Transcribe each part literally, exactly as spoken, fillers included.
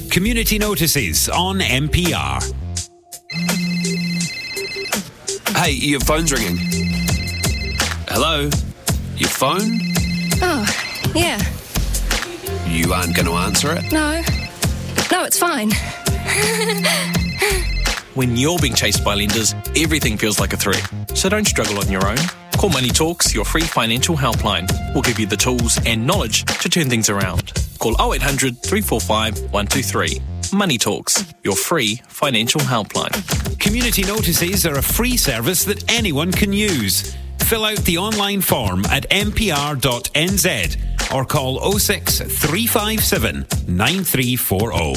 Community notices on M P R. Hey, your phone's ringing. Hello? Your phone? Oh, yeah. You aren't going to answer it? No. No, it's fine. When you're being chased by lenders, everything feels like a threat. So don't struggle on your own. Call Money Talks, your free financial helpline. We'll give you the tools and knowledge to turn things around. Call oh eight hundred, three four five, one two three. Money Talks, your free financial helpline. Community notices are a free service that anyone can use. Fill out the online form at m p r dot n z or call oh six, three five seven, nine three four oh.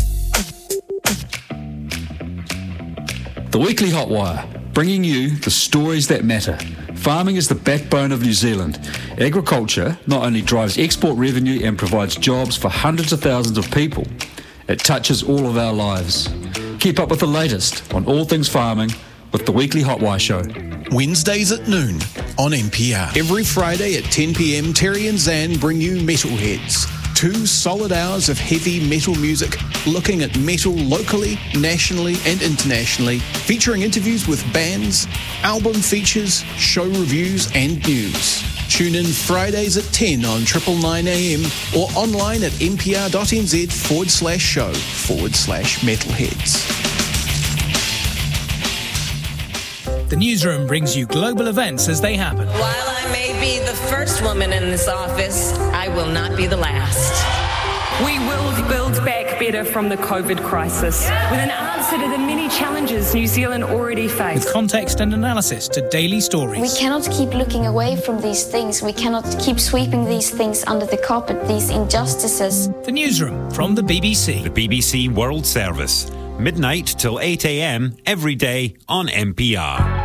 The Weekly Hotwire, bringing you the stories that matter. Farming is the backbone of New Zealand. Agriculture not only drives export revenue and provides jobs for hundreds of thousands of people, it touches all of our lives. Keep up with the latest on all things farming with the Weekly Hotwire Show. Wednesdays at noon on M P R. Every Friday at ten p.m, Terry and Zan bring you Metalheads. Two solid hours of heavy metal music, looking at metal locally, nationally and internationally, featuring interviews with bands, album features, show reviews and news. Tune in Fridays at ten on triple nine a.m. or online at mpr.nz forward slash show forward slash metalheads. The newsroom brings you global events as they happen. While I may be the first woman in this office, I will not be the last. We will build back better from the COVID crisis with an answer to the many challenges New Zealand already faces. With context and analysis to daily stories. We cannot keep looking away from these things. We cannot keep sweeping these things under the carpet, these injustices. The newsroom from the B B C. The B B C World Service. Midnight till eight a.m. every day on M P R.